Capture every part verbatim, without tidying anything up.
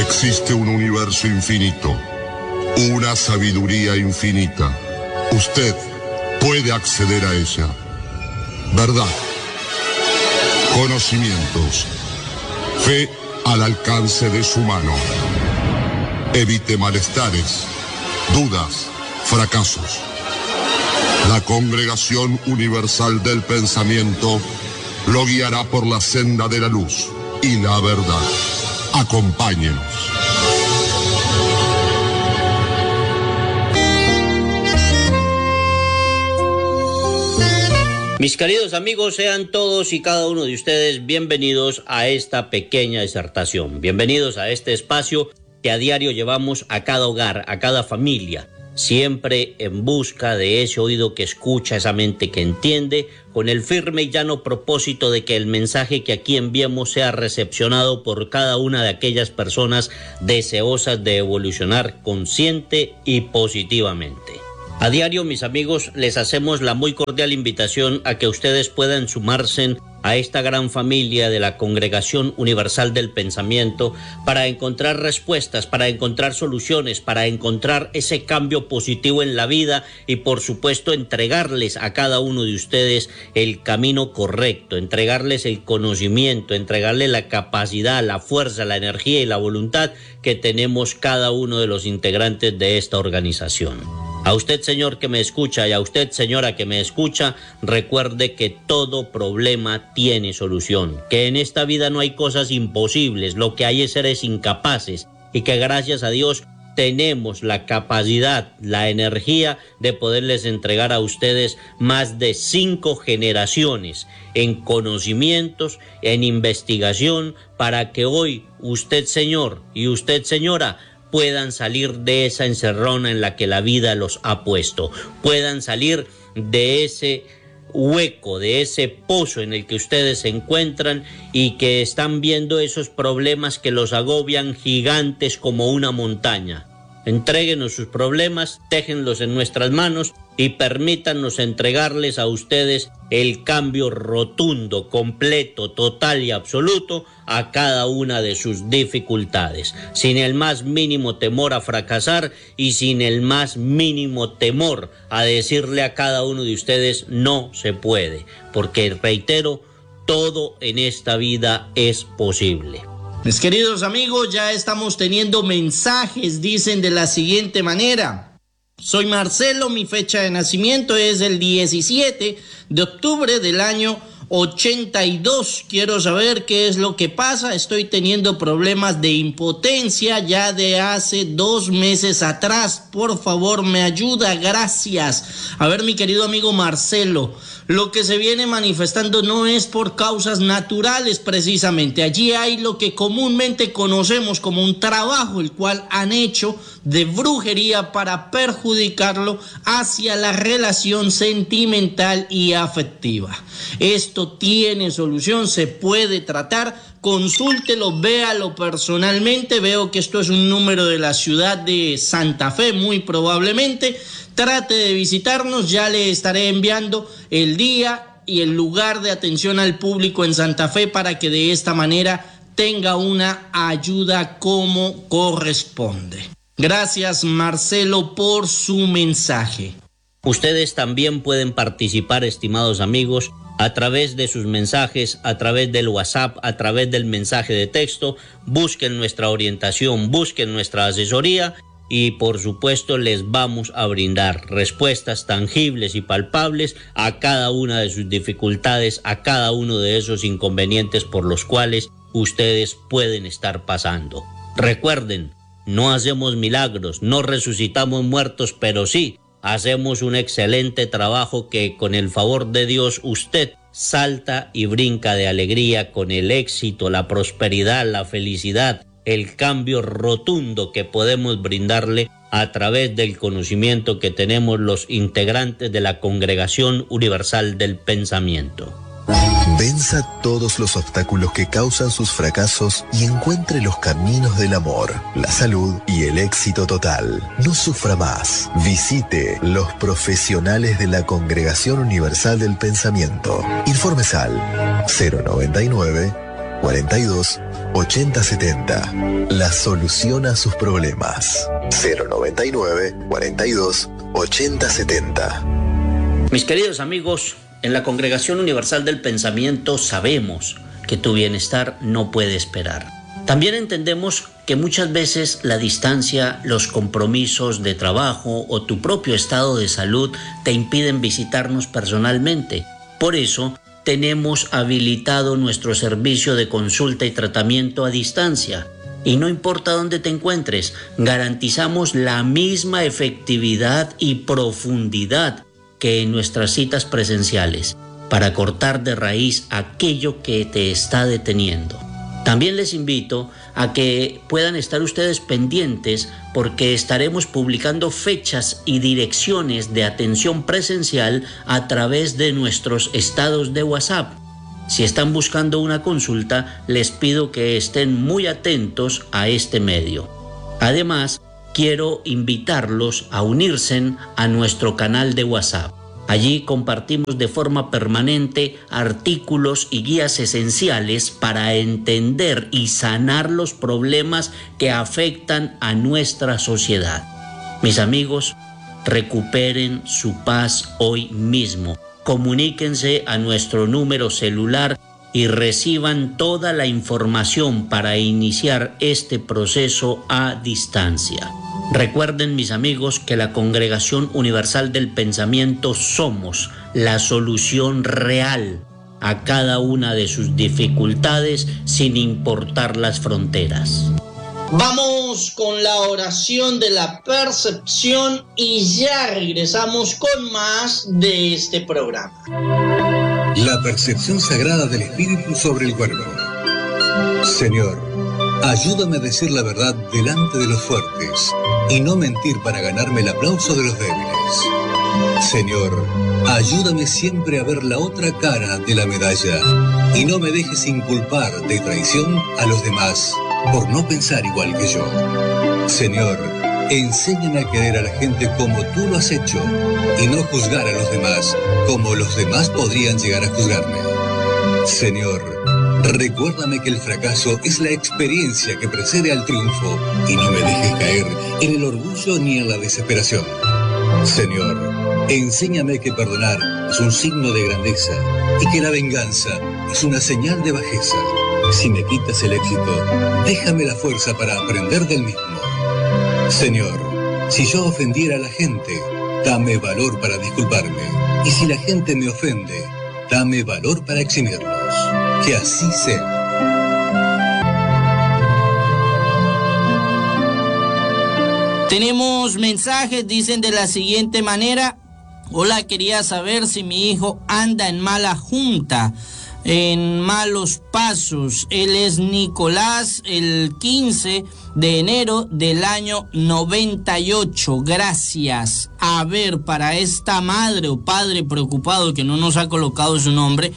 Existe un universo infinito, una sabiduría infinita. Usted puede acceder a ella. Verdad, conocimientos, fe al alcance de su mano. Evite malestares, dudas, fracasos. La Congregación Universal del Pensamiento lo guiará por la senda de la luz y la verdad. Acompáñenos. Mis queridos amigos, sean todos y cada uno de ustedes bienvenidos a esta pequeña disertación. Bienvenidos a este espacio que a diario llevamos a cada hogar, a cada familia, siempre en busca de ese oído que escucha, esa mente que entiende, con el firme y llano propósito de que el mensaje que aquí enviamos sea recepcionado por cada una de aquellas personas deseosas de evolucionar consciente y positivamente. A diario, mis amigos, les hacemos la muy cordial invitación a que ustedes puedan sumarse a esta gran familia de la Congregación Universal del Pensamiento para encontrar respuestas, para encontrar soluciones, para encontrar ese cambio positivo en la vida y, por supuesto, entregarles a cada uno de ustedes el camino correcto, entregarles el conocimiento, entregarles la capacidad, la fuerza, la energía y la voluntad que tenemos cada uno de los integrantes de esta organización. A usted, señor, que me escucha, y a usted, señora, que me escucha, recuerde que todo problema tiene solución, que en esta vida no hay cosas imposibles, lo que hay es seres incapaces, y que gracias a Dios tenemos la capacidad, la energía de poderles entregar a ustedes más de cinco generaciones en conocimientos, en investigación, para que hoy usted, señor, y usted, señora, puedan salir de esa encerrona en la que la vida los ha puesto, puedan salir de ese hueco, de ese pozo en el que ustedes se encuentran y que están viendo esos problemas que los agobian gigantes como una montaña. Entréguenos sus problemas, déjenlos en nuestras manos y permítanos entregarles a ustedes el cambio rotundo, completo, total y absoluto a cada una de sus dificultades, sin el más mínimo temor a fracasar y sin el más mínimo temor a decirle a cada uno de ustedes no se puede, porque reitero, todo en esta vida es posible. Mis queridos amigos, ya estamos teniendo mensajes, dicen de la siguiente manera. Soy Marcelo, mi fecha de nacimiento es el diecisiete de octubre del año ochenta y dos. Quiero saber qué es lo que pasa. Estoy teniendo problemas de impotencia ya de hace dos meses atrás. Por favor, me ayuda, gracias. A ver, mi querido amigo Marcelo, lo que se viene manifestando no es por causas naturales precisamente. Allí hay lo que comúnmente conocemos como un trabajo, el cual han hecho de brujería para perjudicarlo hacia la relación sentimental y afectiva. Esto tiene solución, se puede tratar. Consúltelo, véalo personalmente. Veo que esto es un número de la ciudad de Santa Fe, muy probablemente. Trate de visitarnos, ya le estaré enviando el día y el lugar de atención al público en Santa Fe para que de esta manera tenga una ayuda como corresponde. Gracias, Marcelo, por su mensaje. Ustedes también pueden participar, estimados amigos, a través de sus mensajes, a través del WhatsApp, a través del mensaje de texto. Busquen nuestra orientación, busquen nuestra asesoría y por supuesto les vamos a brindar respuestas tangibles y palpables a cada una de sus dificultades, a cada uno de esos inconvenientes por los cuales ustedes pueden estar pasando. Recuerden, no hacemos milagros, no resucitamos muertos, pero sí hacemos un excelente trabajo que con el favor de Dios usted salta y brinca de alegría con el éxito, la prosperidad, la felicidad, el cambio rotundo que podemos brindarle a través del conocimiento que tenemos los integrantes de la Congregación Universal del Pensamiento. Venza todos los obstáculos que causan sus fracasos y encuentre los caminos del amor, la salud y el éxito total. No sufra más. Visite los profesionales de la Congregación Universal del Pensamiento. Informes al cero noventa y nueve, cuarenta y dos, ochenta setenta. La solución a sus problemas. cero noventa y nueve, cuarenta y dos, ochenta setenta. Mis queridos amigos, en la Congregación Universal del Pensamiento sabemos que tu bienestar no puede esperar. También entendemos que muchas veces la distancia, los compromisos de trabajo o tu propio estado de salud te impiden visitarnos personalmente. Por eso, tenemos habilitado nuestro servicio de consulta y tratamiento a distancia. Y no importa dónde te encuentres, garantizamos la misma efectividad y profundidad que en nuestras citas presenciales, para cortar de raíz aquello que te está deteniendo. También les invito a que puedan estar ustedes pendientes porque estaremos publicando fechas y direcciones de atención presencial a través de nuestros estados de WhatsApp. Si están buscando una consulta, les pido que estén muy atentos a este medio. Además, quiero invitarlos a unirse a nuestro canal de WhatsApp. Allí compartimos de forma permanente artículos y guías esenciales para entender y sanar los problemas que afectan a nuestra sociedad. Mis amigos, recuperen su paz hoy mismo. Comuníquense a nuestro número celular y reciban toda la información para iniciar este proceso a distancia. Recuerden, mis amigos, que la Congregación Universal del Pensamiento somos la solución real a cada una de sus dificultades sin importar las fronteras. Vamos con la oración de la percepción y ya regresamos con más de este programa. La percepción sagrada del espíritu sobre el cuerpo. Señor, ayúdame a decir la verdad delante de los fuertes y no mentir para ganarme el aplauso de los débiles. Señor, ayúdame siempre a ver la otra cara de la medalla y no me dejes inculpar de traición a los demás por no pensar igual que yo. Señor, enséñame a querer a la gente como tú lo has hecho y no juzgar a los demás como los demás podrían llegar a juzgarme. Señor, recuérdame que el fracaso es la experiencia que precede al triunfo y no me dejes caer en el orgullo ni en la desesperación. Señor, enséñame que perdonar es un signo de grandeza y que la venganza es una señal de bajeza. Si me quitas el éxito, déjame la fuerza para aprender del mismo. Señor, si yo ofendiera a la gente, dame valor para disculparme. Y si la gente me ofende, dame valor para eximirlos. Que así sea. Tenemos mensajes, dicen de la siguiente manera: hola, quería saber si mi hijo anda en mala junta, en malos pasos. Él es Nicolás, el quince de enero del año noventa y ocho. Gracias. A ver, para esta madre o padre preocupado que no nos ha colocado su nombre,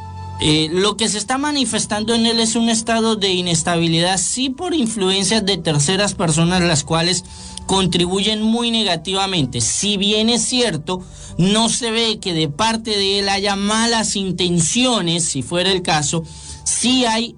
Eh, lo que se está manifestando en él es un estado de inestabilidad, sí, por influencias de terceras personas, las cuales contribuyen muy negativamente. Si bien es cierto, no se ve que de parte de él haya malas intenciones, si fuera el caso, sí hay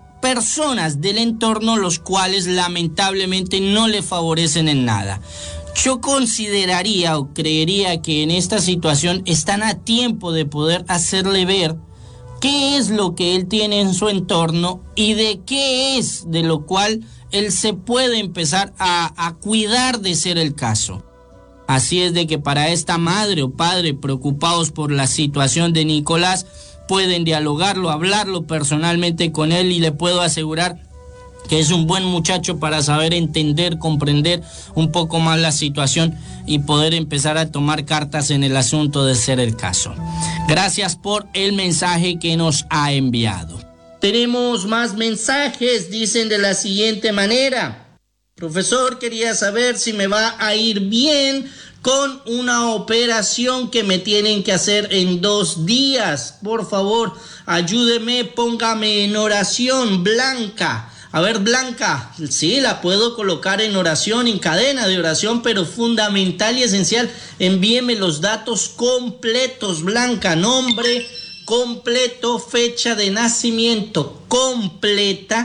personas del entorno los cuales lamentablemente no le favorecen en nada. Yo consideraría o creería que en esta situación están a tiempo de poder hacerle ver qué es lo que él tiene en su entorno y de qué es de lo cual él se puede empezar a, a cuidar de ser el caso. Así es de que para esta madre o padre preocupados por la situación de Nicolás, pueden dialogarlo, hablarlo personalmente con él y le puedo asegurar que es un buen muchacho para saber entender, comprender un poco más la situación y poder empezar a tomar cartas en el asunto de ser el caso. Gracias por el mensaje que nos ha enviado. Tenemos más mensajes, dicen de la siguiente manera: profesor, quería saber si me va a ir bien con una operación que me tienen que hacer en dos días. Por favor, ayúdeme, póngame en oración. Blanca. A ver, Blanca, sí, la puedo colocar en oración, en cadena de oración, pero fundamental y esencial, envíeme los datos completos, Blanca, nombre completo, fecha de nacimiento completa,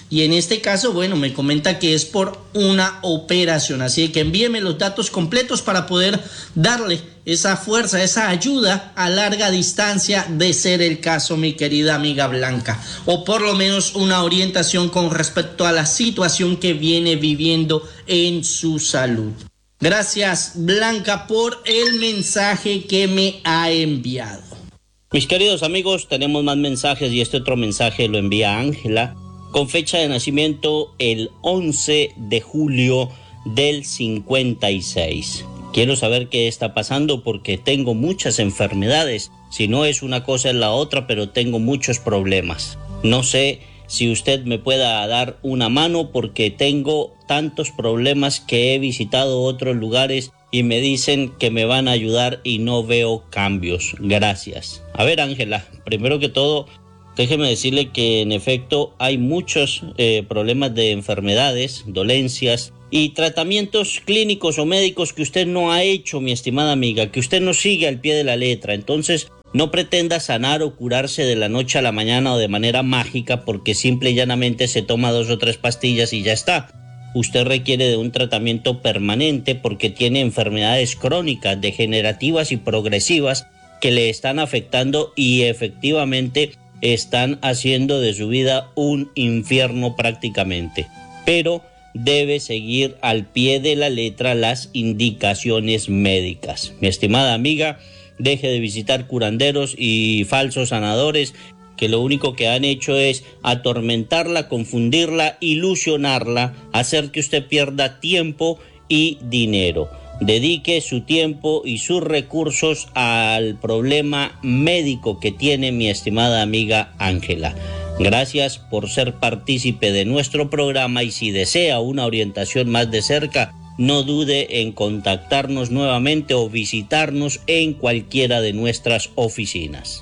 y en este caso, bueno, me comenta que es por una operación, así que envíeme los datos completos para poder darle esa fuerza, esa ayuda a larga distancia de ser el caso, mi querida amiga Blanca, o por lo menos una orientación con respecto a la situación que viene viviendo en su salud. Gracias, Blanca, por el mensaje que me ha enviado. Mis queridos amigos, tenemos más mensajes y este otro mensaje lo envía Ángela con fecha de nacimiento el once de julio del cincuenta y seis. Quiero saber qué está pasando porque tengo muchas enfermedades. Si no es una cosa es la otra, pero tengo muchos problemas. No sé si usted me pueda dar una mano porque tengo tantos problemas que he visitado otros lugares y me dicen que me van a ayudar y no veo cambios. Gracias. A ver, Ángela, primero que todo, déjeme decirle que en efecto hay muchos eh, problemas de enfermedades, dolencias y tratamientos clínicos o médicos que usted no ha hecho, mi estimada amiga, que usted no sigue al pie de la letra. Entonces, no pretenda sanar o curarse de la noche a la mañana o de manera mágica porque simple y llanamente se toma dos o tres pastillas y ya está. Usted requiere de un tratamiento permanente porque tiene enfermedades crónicas, degenerativas y progresivas que le están afectando y efectivamente están haciendo de su vida un infierno prácticamente. Pero debe seguir al pie de la letra las indicaciones médicas. Mi estimada amiga, deje de visitar curanderos y falsos sanadores que lo único que han hecho es atormentarla, confundirla, ilusionarla, hacer que usted pierda tiempo y dinero. Dedique su tiempo y sus recursos al problema médico que tiene mi estimada amiga Ángela. Gracias por ser partícipe de nuestro programa y si desea una orientación más de cerca, no dude en contactarnos nuevamente o visitarnos en cualquiera de nuestras oficinas.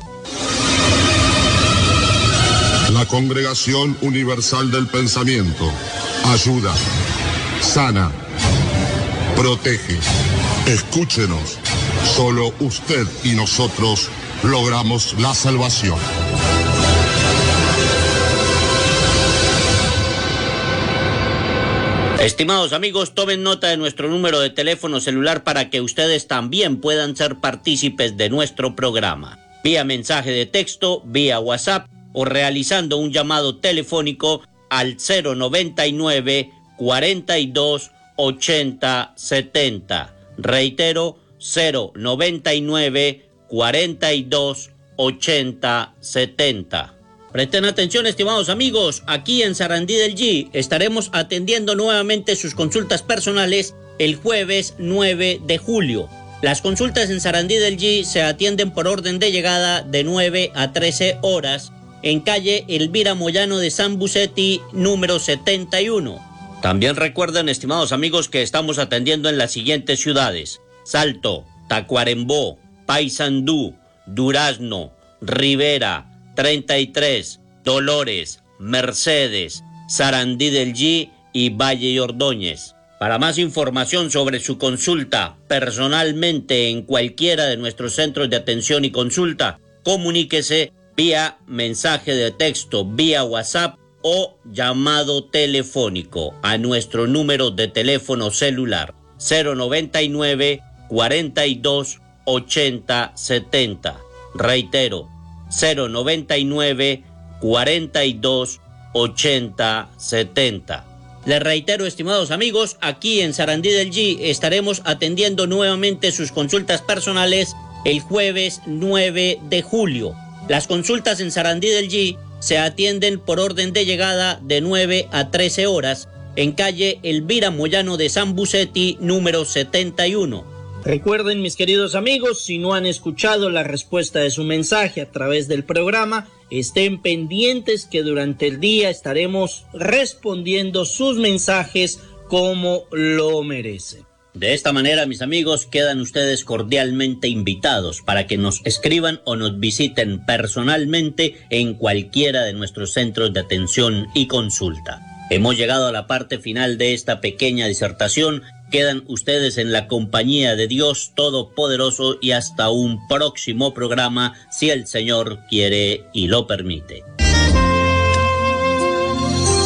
La Congregación Universal del Pensamiento ayuda, sana, protege. Escúchenos. Solo usted y nosotros logramos la salvación. Estimados amigos, tomen nota de nuestro número de teléfono celular para que ustedes también puedan ser partícipes de nuestro programa. Vía mensaje de texto, vía WhatsApp o realizando un llamado telefónico al cero noventa y nueve, cuarenta y dos, ochenta, setenta. Reitero, cero noventa y nueve, cuarenta y dos, ochenta, setenta. Presten atención, estimados amigos, aquí en Sarandí del G estaremos atendiendo nuevamente sus consultas personales el jueves nueve de julio. Las consultas en Sarandí del G se atienden por orden de llegada de nueve a trece horas en calle Elvira Moyano de San Bucetti, número setenta y uno. También recuerden, estimados amigos, que estamos atendiendo en las siguientes ciudades: Salto, Tacuarembó, Paysandú, Durazno, Rivera, treinta y tres, Dolores, Mercedes, Sarandí del G y Valle y Ordóñez. Para más información sobre su consulta personalmente en cualquiera de nuestros centros de atención y consulta, comuníquese vía mensaje de texto, vía WhatsApp o llamado telefónico a nuestro número de teléfono celular cero noventa y nueve, cuarenta y dos, ochenta, setenta. Reitero, cero noventa y nueve, cuarenta y dos, ochenta, setenta. Les reitero, estimados amigos, aquí en Sarandí del G estaremos atendiendo nuevamente sus consultas personales el jueves nueve de julio. Las consultas en Sarandí del G se atienden por orden de llegada de nueve a trece horas en calle Elvira Moyano de San Bucetti, número setenta y uno. Recuerden, mis queridos amigos, si no han escuchado la respuesta de su mensaje a través del programa, estén pendientes que durante el día estaremos respondiendo sus mensajes como lo merecen. De esta manera, mis amigos, quedan ustedes cordialmente invitados para que nos escriban o nos visiten personalmente en cualquiera de nuestros centros de atención y consulta. Hemos llegado a la parte final de esta pequeña disertación. Quedan ustedes en la compañía de Dios Todopoderoso y hasta un próximo programa, si el Señor quiere y lo permite.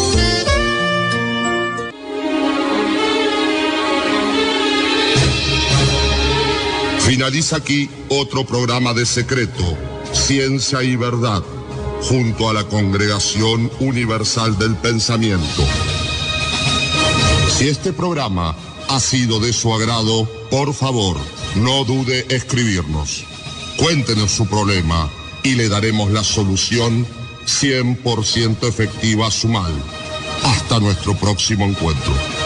Finaliza aquí otro programa de Secreto, Ciencia y Verdad, junto a la Congregación Universal del Pensamiento. Si este programa ha sido de su agrado, por favor, no dude escribirnos. Cuéntenos su problema y le daremos la solución cien por ciento efectiva a su mal. Hasta nuestro próximo encuentro.